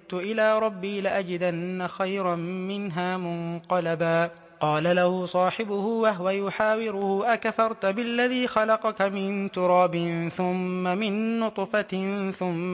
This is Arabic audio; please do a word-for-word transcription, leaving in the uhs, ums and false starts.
رددت إلى ربي لأجدن خيرا منها منقلبا قال له صاحبه وهو يحاوره أكفرت بالذي خلقك من تراب ثم من نطفة ثم